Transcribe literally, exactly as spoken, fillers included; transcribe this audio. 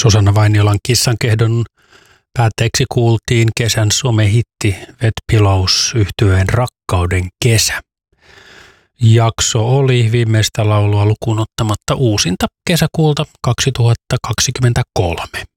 Susanna Vainiolan Kissankehdon päätteeksi kuultiin kesän somehitti Wet Pillows -yhtyeen Rakkauden kesä. Jakso oli viimeistä laulua lukuun ottamatta uusinta kesäkuulta kaksituhattakaksikymmentäkolme.